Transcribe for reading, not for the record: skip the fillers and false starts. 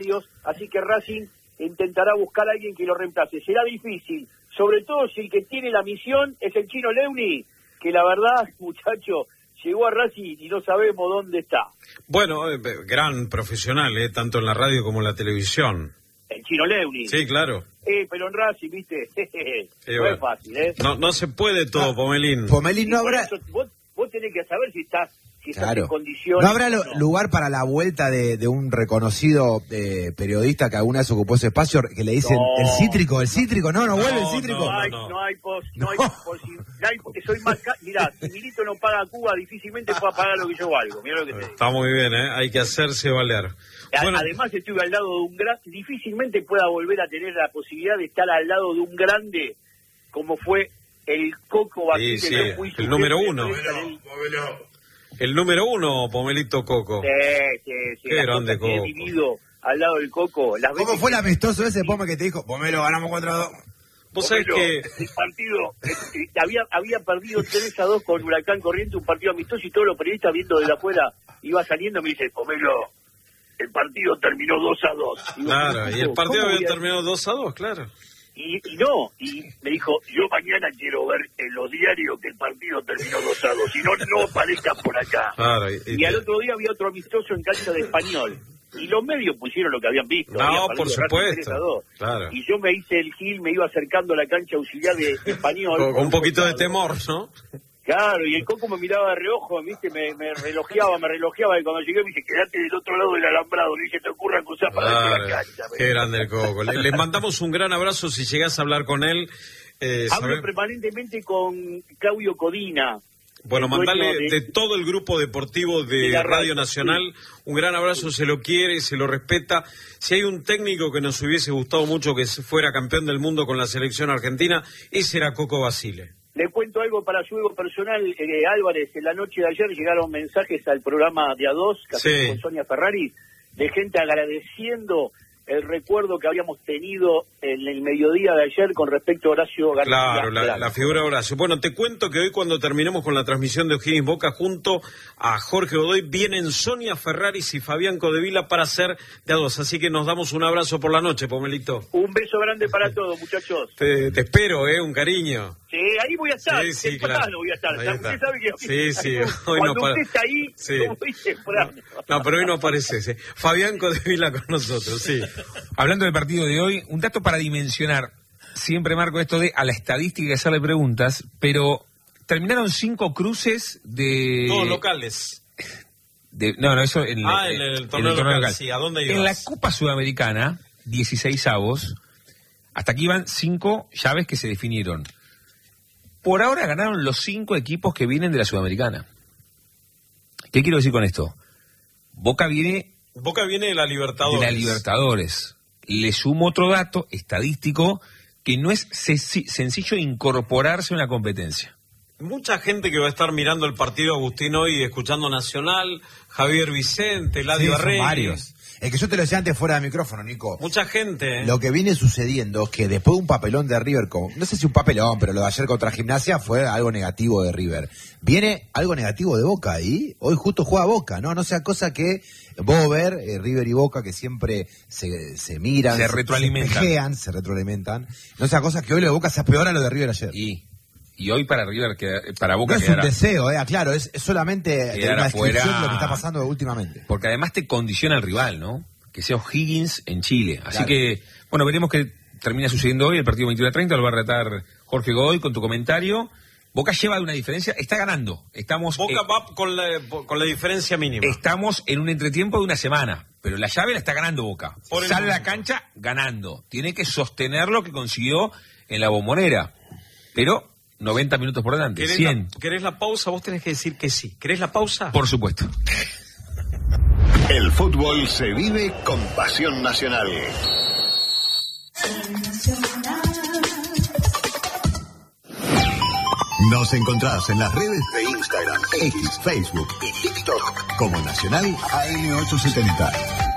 así que Racing intentará buscar a alguien que lo reemplace. Será difícil, sobre todo si el que tiene la misión es el Chino Leuni, que la verdad, muchacho, llegó a Racing y no sabemos dónde está. Bueno, gran profesional, tanto en la radio como en la televisión. El Chino Leuni. Sí, claro. Pero en Racing, viste, no bueno. es fácil, No se puede todo, Pomelín. Pomelín, no habrá... Vos tenés que saber si estás Claro. en condiciones. ¿No habrá lugar para la vuelta de un reconocido periodista que alguna vez ocupó ese espacio, que le dicen el cítrico, no vuelve el cítrico? No hay posibilidad. Soy más mirá, si Milito no paga Cuba, difícilmente pueda pagar lo que yo valgo. Mirá lo que te digo. Está muy bien, hay que hacerse valer. Bueno. Además estuve al lado de un gran, difícilmente pueda volver a tener la posibilidad de estar al lado de un grande como fue el Coco Basile. Sí, el número uno. El número uno, Pomelito Coco. Sí. Qué grande Coco. He vivido al lado del Coco. ¿Cómo fue el amistoso ese, Pome, que te dijo, Pomelo, ganamos 4-2? Vos sabés que el partido había perdido 3-2 con Huracán Corrientes, un partido amistoso, y todos los periodistas viendo desde afuera iba saliendo, me dice, Pomelo, el partido terminó 2-2. Digo, claro, y el partido había terminado 2-2, claro. Y me dijo, yo mañana quiero ver en los diarios que el partido terminó 2-2, si no aparezcan por acá. Claro, y al otro día había otro amistoso en cancha de Español, y los medios pusieron lo que habían visto. No, por supuesto. Claro. Y yo me hice el gil, me iba acercando a la cancha auxiliar de Español. Con un poquito de temor, ¿no? Claro, y el Coco me miraba de reojo, ¿viste? Me relojeaba, y cuando llegué me dice, quedate del otro lado del alambrado, ni se te ocurran cosas para dentro de la cancha. Qué grande el Coco. Le mandamos un gran abrazo si llegás a hablar con él. Hablo permanentemente con Claudio Codina. Bueno, mandale de todo el grupo deportivo de Radio Nacional un gran abrazo, se lo quiere, se lo respeta. Si hay un técnico que nos hubiese gustado mucho que fuera campeón del mundo con la selección argentina, ese era Coco Basile. Le cuento algo para su ego personal, Álvarez. En la noche de ayer llegaron mensajes al programa de A2, que con Sonia Ferrari, de gente agradeciendo el recuerdo que habíamos tenido en el mediodía de ayer con respecto a Horacio García. Claro, la figura de Horacio. Bueno, te cuento que hoy, cuando terminemos con la transmisión de O'Higgins Boca, junto a Jorge Godoy, vienen Sonia Ferraris y Fabián Codevila para hacer de A2. Así que nos damos un abrazo por la noche, Pomelito. Un beso grande para todos, muchachos. Te espero, un cariño. Sí, ahí voy a estar. Sí, claro. Voy a estar. Usted sabe que sí. Hoy cuando usted está ahí, muy temprano. No, pero hoy no aparece. Fabián Codevila con nosotros, sí. Hablando del partido de hoy, un dato para dimensionar. Siempre marco esto de a la estadística que hacerle preguntas, pero terminaron 5 cruces de... Todos locales. No, eso en el torneo local. Sí, ¿a dónde ibas? En la Copa Sudamericana, 16avos, hasta aquí van 5 llaves que se definieron. Por ahora ganaron los 5 equipos que vienen de la Sudamericana. ¿Qué quiero decir con esto? Boca viene de la Libertadores. De la Libertadores. Le sumo otro dato estadístico que no es sencillo incorporarse a una competencia. Mucha gente que va a estar mirando el partido, Agustín, hoy, escuchando Nacional, Javier Vicente, Eladio Arrey. Son varios. Es que yo te lo decía antes fuera de micrófono, Nico. Mucha gente. Lo que viene sucediendo es que después de un papelón de River, no sé si un papelón, pero lo de ayer contra Gimnasia fue algo negativo de River. Viene algo negativo de Boca y hoy justo juega Boca, ¿no? No sea cosa que vos ver River y Boca que siempre se miran, se retroalimentan. Se retroalimentan. No sea cosa que hoy lo de Boca sea peor a lo de River ayer. Y hoy para River, para Boca... No es un deseo, claro, es solamente una descripción de lo que está pasando últimamente. Porque además te condiciona el rival, ¿no? Que sea O'Higgins en Chile. Así que, bueno, veremos qué termina sucediendo hoy. El partido 21-30 lo va a retar Jorge Godoy con tu comentario. Boca lleva una diferencia, está ganando. Boca va con la diferencia mínima. Estamos en un entretiempo de una semana, pero la llave la está ganando Boca. Sale a la cancha ganando. Tiene que sostener lo que consiguió en la Bombonera. Pero 90 minutos por delante, 100. ¿Querés la pausa? Vos tenés que decir que sí. ¿Querés la pausa? Por supuesto. El fútbol se vive con pasión nacional. Nos encontrás en las redes de Instagram, X, Facebook y TikTok como Nacional AM870.